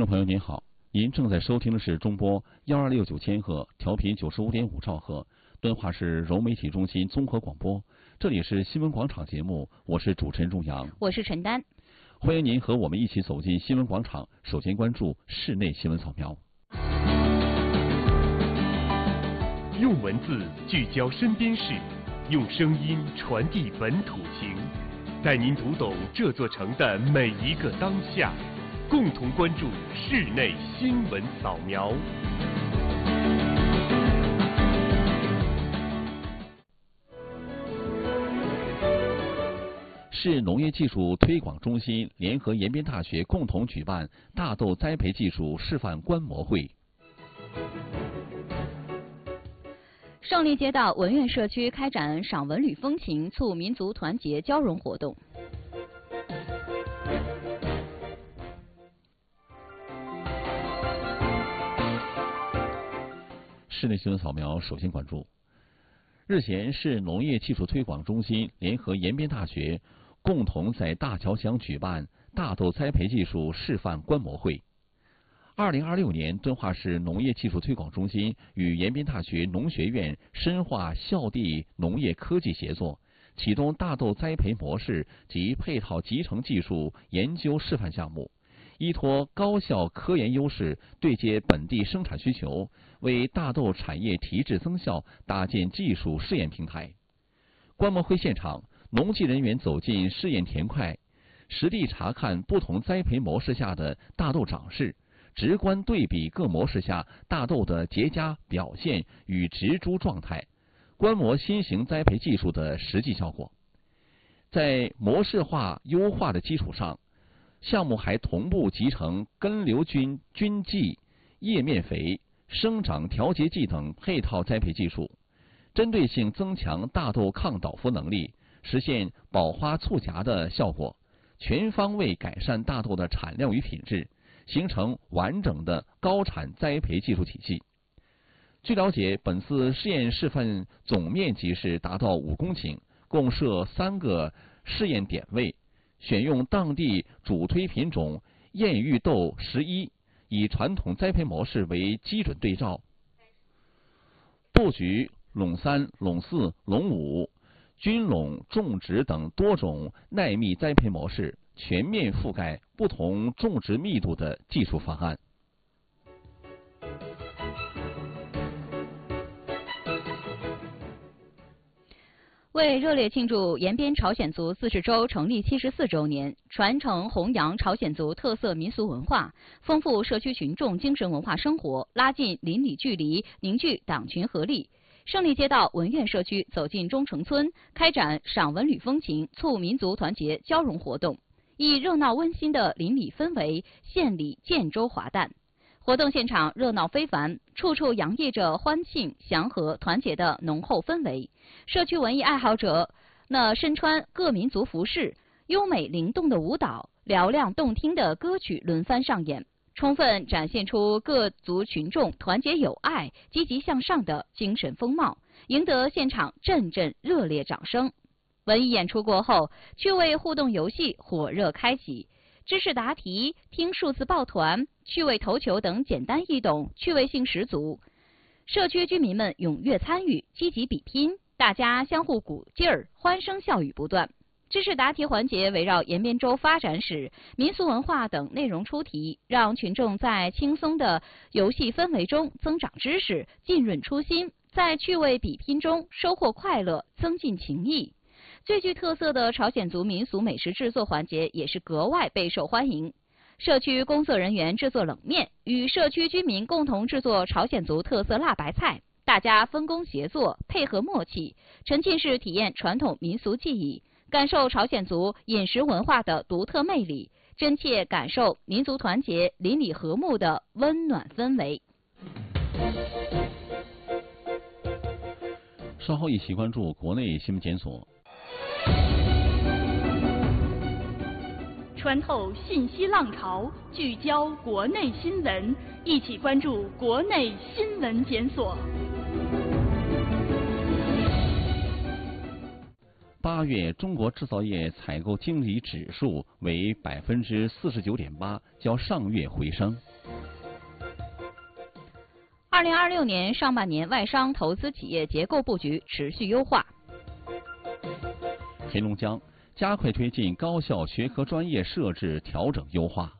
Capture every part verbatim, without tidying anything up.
众朋友您好，您正在收听的是中波幺二六九千赫调频九十五点五兆赫，敦化市柔媒体中心综合广播。这里是新闻广场节目，我是主持人仲阳， 我是陈丹。 欢迎您和我们一起走进新闻广场。首先关注室内新闻扫描。 用文字聚焦身边事，用声音传递本土情，带您读懂这座城的每一个当下。共同关注室内新闻扫描。 市农业技术推广中心联合延边大学共同举办大豆栽培技术示范观摩会。 胜利街道文苑社区开展赏文旅风情、促民族团结交融活动。 室内新闻扫描，首先关注。日前，市农业技术推广中心联合延边大学共同在大桥乡举办大豆栽培技术示范观摩会。二零二六年，敦化市农业技术推广中心与延边大学农学院深化校地农业科技协作，启动大豆栽培模式及配套集成技术研究示范项目。依托高校科研优势，对接本地生产需求，为大豆产业提质增效搭建技术试验平台。观摩会现场，农技人员走进试验田块，实地查看不同栽培模式下的大豆长势，直观对比各模式下大豆的结荚表现与植株状态，观摩新型栽培技术的实际效果。在模式化优化的基础上，项目还同步集成根瘤菌菌剂、叶面肥、生长调节剂等配套栽培技术，针对性增强大豆抗倒伏能力，实现保花促荚的效果，全方位改善大豆的产量与品质，形成完整的高产栽培技术体系。据了解，本次试验示范总面积是达到五公顷，共设三个试验点位。选用当地主推品种燕玉豆十一，以传统栽培模式为基准对照，布局垄三、垄四、垄五、菌垄种植等多种耐密栽培模式，全面覆盖不同种植密度的技术方案。 为热烈庆祝延边朝鲜族自治州成立七十四周年，传承弘扬朝鲜族特色民俗文化，丰富社区群众精神文化生活，拉近邻里距离，凝聚党群合力，胜利街道文苑社区走进中城村，开展赏文旅风情、促民族团结交融活动，以热闹温馨的邻里氛围献礼建州华诞。活动现场热闹非凡，处处洋溢着欢庆、祥和、团结的浓厚氛围。社区文艺爱好者那身穿各民族服饰，优美灵动的舞蹈，嘹亮动听的歌曲轮番上演，充分展现出各族群众团结友爱、积极向上的精神风貌，赢得现场阵阵热烈掌声。文艺演出过后，趣味互动游戏火热开启。知识答题、听数字抱团、趣味投球等简单易懂，趣味性十足。社区居民们踊跃参与，积极比拼，大家相互鼓劲儿，欢声笑语不断。知识答题环节围绕延边州发展史、民俗文化等内容出题，让群众在轻松的游戏氛围中增长知识，浸润初心，在趣味比拼中收获快乐，增进情谊。最具特色的朝鲜族民俗美食制作环节也是格外备受欢迎。社区工作人员制作冷面，与社区居民共同制作朝鲜族特色辣白菜，大家分工协作，配合默契，沉浸式体验传统民俗技艺，感受朝鲜族饮食文化的独特魅力，真切感受民族团结、邻里和睦的温暖氛围。 稍后一起关注国内新闻检索。 穿透信息浪潮，聚焦国内新闻，一起关注国内新闻检索。 八月中国制造业采购经理指数为百分之四十九点八，较上月回升。 二零二六年上半年外商投资企业结构布局持续优化。 黑龙江加快推进高校学科专业设置调整优化。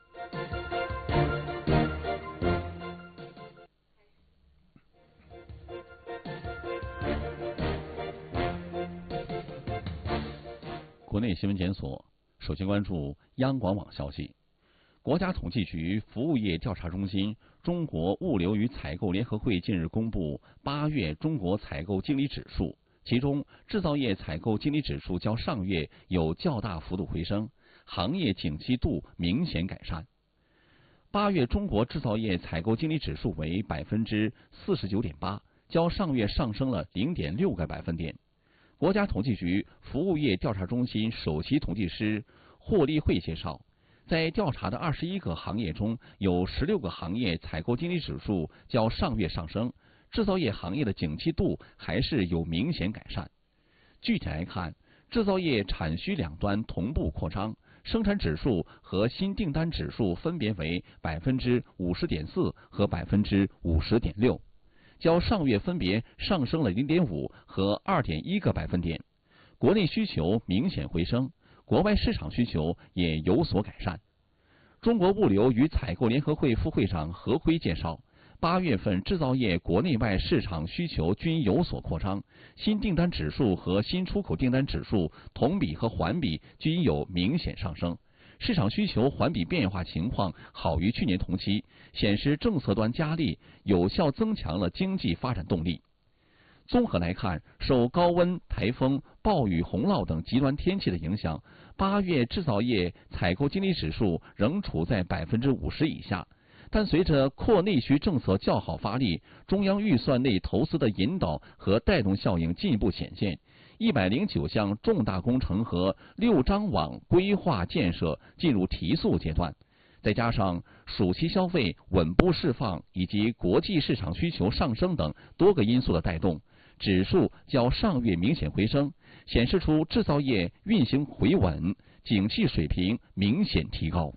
国内新闻检索，首先关注央广网消息。国家统计局服务业调查中心、中国物流与采购联合会近日公布八月中国采购经理指数，其中制造业采购经理指数较上月有较大幅度回升，行业景气度明显改善。八月中国制造业采购经理指数为百分之四十九点八，较上月上升了零点六个百分点。国家统计局服务业调查中心首席统计师霍立慧介绍，在调查的二十一个行业中，有十六个行业采购经理指数较上月上升，制造业行业的景气度还是有明显改善。具体来看，制造业产需两端同步扩张，生产指数和新订单指数分别为百分之五十点四和百分之五十点六。较上月分别上升了零点五和二点一个百分点，国内需求明显回升，国外市场需求也有所改善。中国物流与采购联合会副会长何辉介绍，八月份制造业国内外市场需求均有所扩张，新订单指数和新出口订单指数同比和环比均有明显上升。市场需求环比变化情况好于去年同期，显示政策端加力有效增强了经济发展动力。综合来看，受高温、台风、暴雨、洪涝等极端天气的影响，八月制造业采购经理指数仍处在百分之五十以下。但随着扩内需政策较好发力，中央预算内投资的引导和带动效应进一步显现。一百零九项重大工程和六张网规划建设进入提速阶段，再加上暑期消费稳步释放以及国际市场需求上升等多个因素的带动，指数较上月明显回升，显示出制造业运行回稳，景气水平明显提高。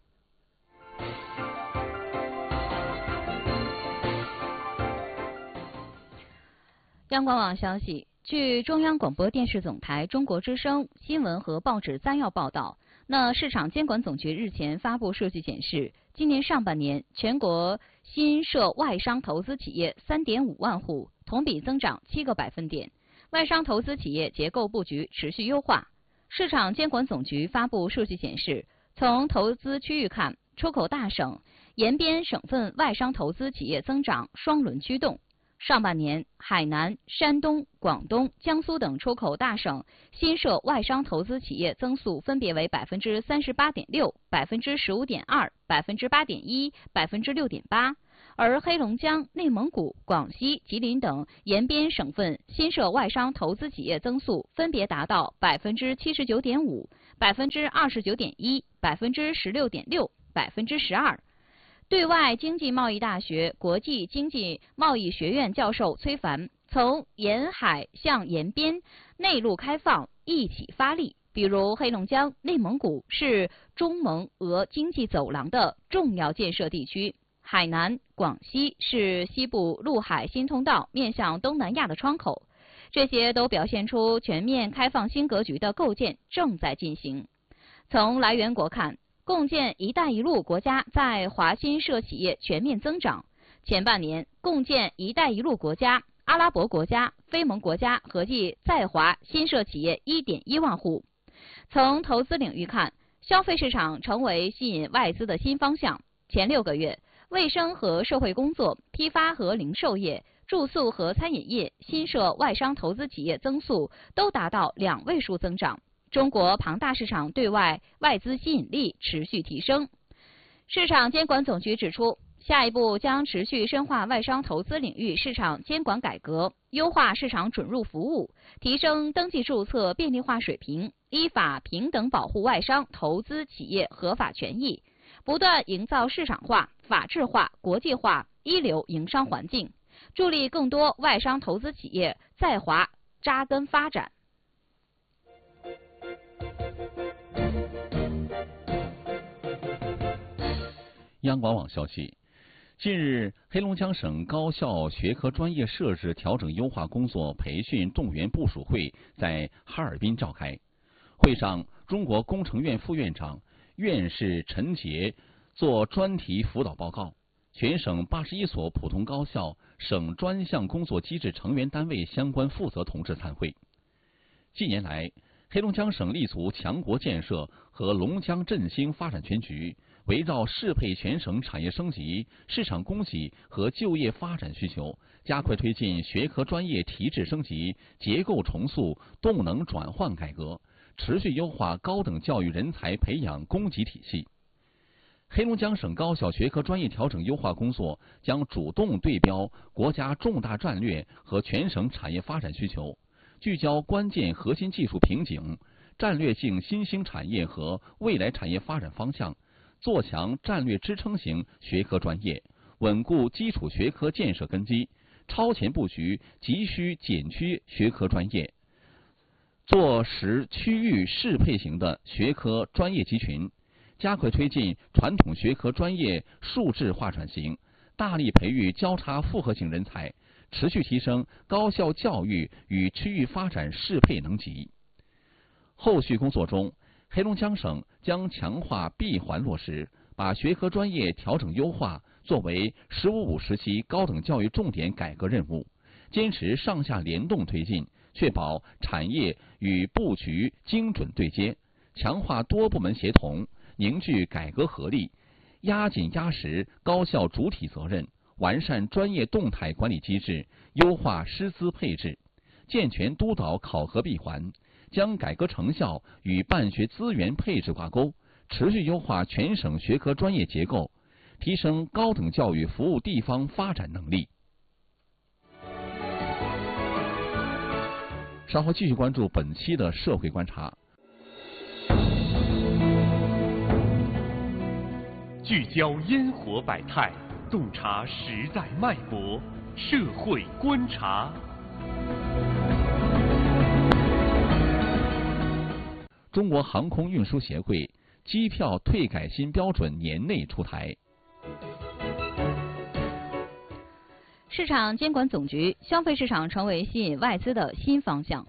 央广网消息，据中央广播电视总台中国之声新闻和报纸摘要报道，那市场监管总局日前发布数据显示，今年上半年全国新设外商投资企业 三点五万户，同比增长七个百分点，外商投资企业结构布局持续优化。市场监管总局发布数据显示，从投资区域看，出口大省、沿边省份外商投资企业增长双轮驱动。上半年，海南、山东、广东、江苏等出口大省新设外商投资企业增速分别为百分之三十八点六、百分之十五点二、百分之八点一、百分之六点八，而黑龙江、内蒙古、广西、吉林等沿边省份新设外商投资企业增速分别达到百分之七十九点五、百分之二十九点一、百分之十六点六、百分之十二。对外经济贸易大学国际经济贸易学院教授崔凡，从沿海向沿边内陆开放一起发力，比如黑龙江、内蒙古是中蒙俄经济走廊的重要建设地区，海南、广西是西部陆海新通道面向东南亚的窗口，这些都表现出全面开放新格局的构建正在进行。从来源国看，共建“一带一路”国家在华新设企业全面增长。前半年，共建“一带一路”国家、阿拉伯国家、非盟国家合计在华新设企业 一点一万户。从投资领域看，消费市场成为吸引外资的新方向。前六个月，卫生和社会工作、批发和零售业、住宿和餐饮业新设外商投资企业增速都达到两位数增长。中国庞大市场对外外资吸引力持续提升。市场监管总局指出，下一步将持续深化外商投资领域市场监管改革，优化市场准入服务，提升登记注册便利化水平，依法平等保护外商投资企业合法权益，不断营造市场化、法治化、国际化一流营商环境，助力更多外商投资企业在华扎根发展。 央广网消息， 近日，黑龙江省高校学科专业设置调整优化工作培训动员部署会在哈尔滨召开。会上，中国工程院副院长、院士陈杰作专题辅导报告，全省八十一所普通高校、省专项工作机制成员单位相关负责同志参会。近年来，黑龙江省立足强国建设和龙江振兴发展全局，围绕适配全省产业升级、市场供给和就业发展需求，加快推进学科专业提质升级、结构重塑、动能转换改革，持续优化高等教育人才培养供给体系。黑龙江省高校学科专业调整优化工作将主动对标国家重大战略和全省产业发展需求，聚焦关键核心技术瓶颈、战略性新兴产业和未来产业发展方向，做强战略支撑型学科专业，稳固基础学科建设根基，超前布局急需紧缺学科专业，做实区域适配型的学科专业集群，加快推进传统学科专业数字化转型，大力培育交叉复合型人才，持续提升高校教育与区域发展适配能级。后续工作中，黑龙江省将强化闭环落实，把学科专业调整优化作为“十五五”时期高等教育重点改革任务，坚持上下联动推进，确保产业与布局精准对接，强化多部门协同，凝聚改革合力，压紧压实高校主体责任，完善专业动态管理机制，优化师资配置，健全督导考核闭环，将改革成效与办学资源配置挂钩，持续优化全省学科专业结构，提升高等教育服务地方发展能力。稍后继续关注本期的社会观察。 聚焦烟火百态，洞察时代脉搏，社会观察。 中国航空运输协会机票退改新标准年内出台。 市场监管总局，消费市场成为吸引外资的新方向。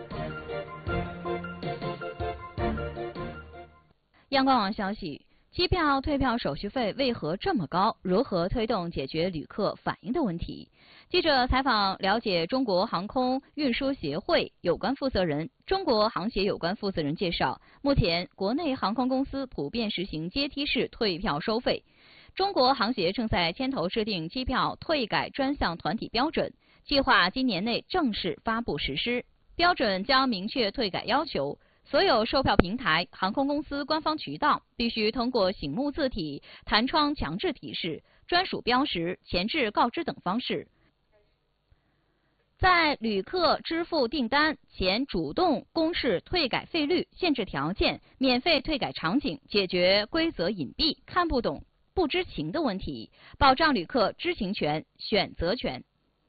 央广网消息，机票退票手续费为何这么高？如何推动解决旅客反映的问题？记者采访了解中国航空运输协会有关负责人。中国航协有关负责人介绍，目前国内航空公司普遍实行阶梯式退票收费。中国航协正在牵头制定机票退改专项团体标准，计划今年内正式发布实施。标准将明确退改要求。所有售票平台、航空公司官方渠道必须通过醒目字体、弹窗强制提示、专属标识、前置告知等方式，在旅客支付订单前主动公示退改费率、限制条件、免费退改场景，解决规则隐蔽、看不懂、不知情的问题，保障旅客知情权、选择权。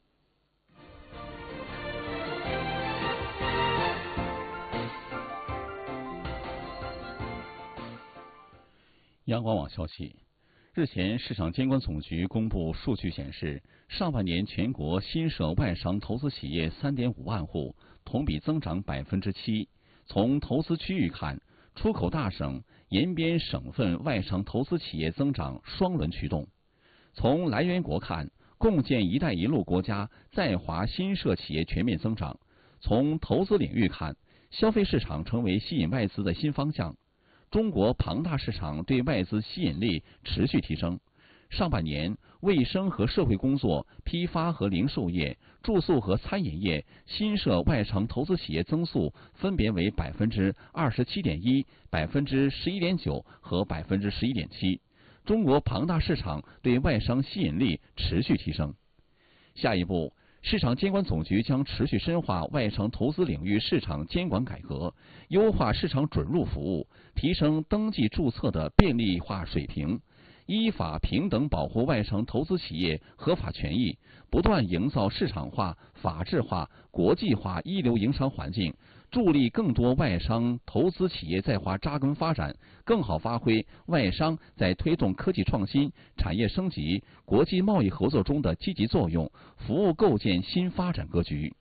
央广网消息，日前，市场监管总局公布数据显示，上半年全国新设外商投资企业 三点五万户，同比增长 百分之七。从投资区域看，出口大省、沿边省份外商投资企业增长双轮驱动。从来源国看，共建“一带一路”国家在华新设企业全面增长。从投资领域看，消费市场成为吸引外资的新方向。中国庞大市场对外资吸引力持续提升。上半年，卫生和社会工作、批发和零售业、住宿和餐饮业新设外商投资企业增速分别为百分之二十七点一、百分之十一点九和百分之十一点七。中国庞大市场对外商吸引力持续提升。下一步，市场监管总局将持续深化外商投资领域市场监管改革，优化市场准入服务，提升登记注册的便利化水平，依法平等保护外商投资企业合法权益，不断营造市场化、法治化、国际化一流营商环境， 助力更多外商投资企业在华扎根发展，更好发挥外商在推动科技创新、产业升级、国际贸易合作中的积极作用，服务构建新发展格局。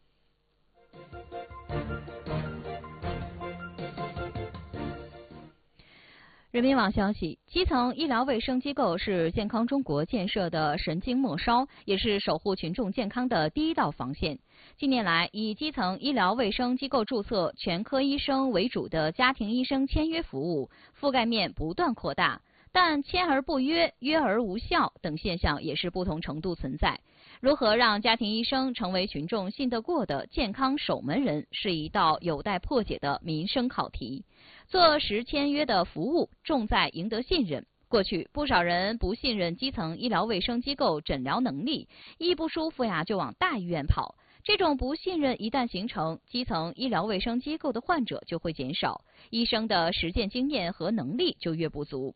人民网消息，基层医疗卫生机构是健康中国建设的神经末梢，也是守护群众健康的第一道防线。近年来，以基层医疗卫生机构注册全科医生为主的家庭医生签约服务覆盖面不断扩大，但签而不约、约而无效等现象也是不同程度存在。如何让家庭医生成为群众信得过的健康守门人，是一道有待破解的民生考题。做实签约的服务，重在赢得信任。过去不少人不信任基层医疗卫生机构诊疗能力，一不舒服呀就往大医院跑。这种不信任一旦形成，基层医疗卫生机构的患者就会减少，医生的实践经验和能力就越不足，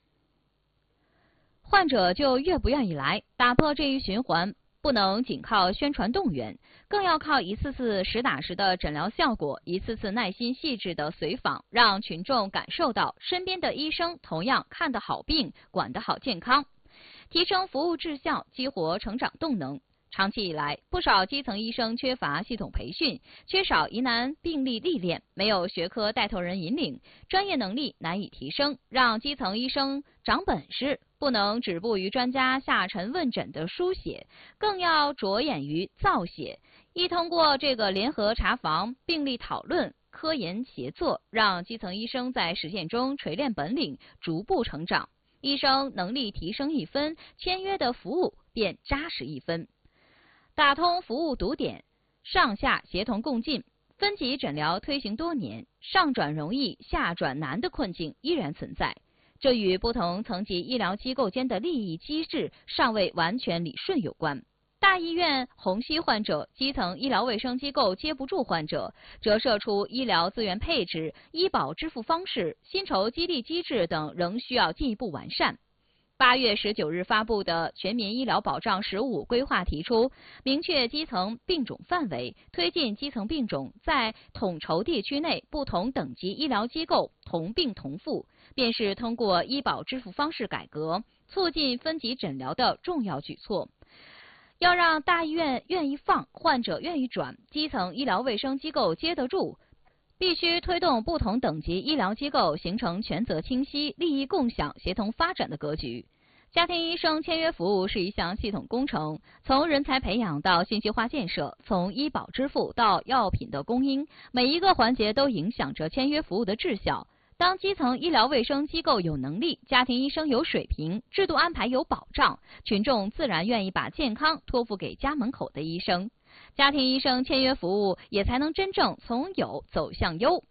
患者就越不愿意来。打破这一循环，不能仅靠宣传动员，更要靠一次次实打实的诊疗效果，一次次耐心细致的随访，让群众感受到身边的医生同样看得好病，管得好健康，提升服务质效，激活成长动能。长期以来，不少基层医生缺乏系统培训，缺少疑难病例历练，没有学科带头人引领，专业能力难以提升，让基层医生长本事不能止步于专家下沉问诊的书写，更要着眼于造写。一通过这个联合查房、病例讨论、科研协作，让基层医生在实践中锤炼本领，逐步成长。医生能力提升一分，签约的服务便扎实一分。打通服务堵点，上下协同共进。分级诊疗推行多年，上转容易下转难的困境依然存在，这与不同层级医疗机构间的利益机制尚未完全理顺有关。大医院虹吸患者，基层医疗卫生机构接不住患者，折射出医疗资源配置、医保支付方式、薪酬激励机制等仍需要进一步完善。八月十九日发布的《全民医疗保障“十五”规划》提出，明确基层病种范围，推进基层病种在统筹地区内不同等级医疗机构同病同付，便是通过医保支付方式改革，促进分级诊疗的重要举措。要让大医院愿意放，患者愿意转，基层医疗卫生机构接得住，必须推动不同等级医疗机构形成权责清晰、利益共享、协同发展的格局。家庭医生签约服务是一项系统工程，从人才培养到信息化建设，从医保支付到药品的供应，每一个环节都影响着签约服务的质效。当基层医疗卫生机构有能力，家庭医生有水平，制度安排有保障，群众自然愿意把健康托付给家门口的医生，家庭医生签约服务也才能真正从有走向优。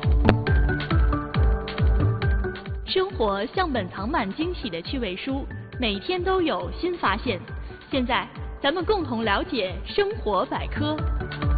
生活像本藏满惊喜的趣味书，每天都有新发现。现在，咱们共同了解生活百科。